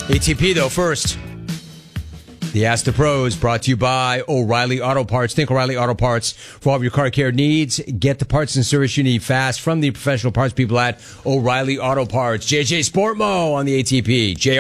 ATP, though, first. The Ask the Pros brought to you by O'Reilly Auto Parts. Think O'Reilly Auto Parts for all of your car care needs. Get the parts and service you need fast from the professional parts people at O'Reilly Auto Parts. JJ Sportmo on the ATP. JR.